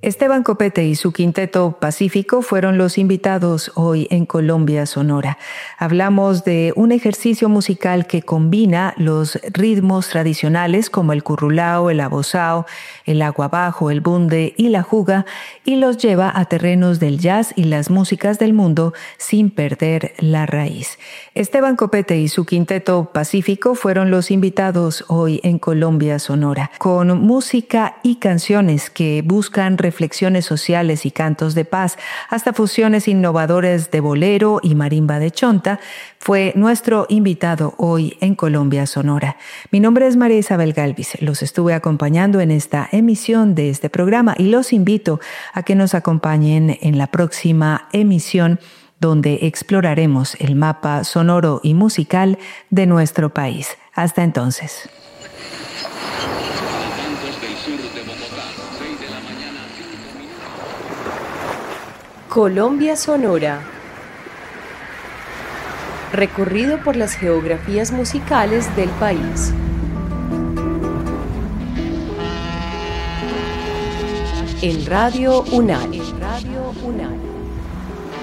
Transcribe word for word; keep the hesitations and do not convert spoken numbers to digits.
Esteban Copete y su Quinteto Pacífico fueron los invitados hoy en Colombia Sonora. Hablamos de un ejercicio musical que combina los ritmos tradicionales como el currulao, el abozao, el aguabajo, el bunde y la juga y los lleva a terrenos del jazz y las músicas del mundo sin perder la raíz. Esteban Copete y su Quinteto Pacífico fueron los invitados hoy en Colombia Sonora, con música y canciones que buscan reflexiones sociales y cantos de paz, hasta fusiones innovadoras de bolero y marimba de chonta. Fue nuestro invitado hoy en Colombia Sonora. Mi nombre es María Isabel Galvis. Los estuve acompañando en esta emisión de este programa y los invito a que nos acompañen en la próxima emisión, donde exploraremos el mapa sonoro y musical de nuestro país. Hasta entonces. Colombia Sonora. Recorrido por las geografías musicales del país. En Radio UNAL. En Radio UNAL.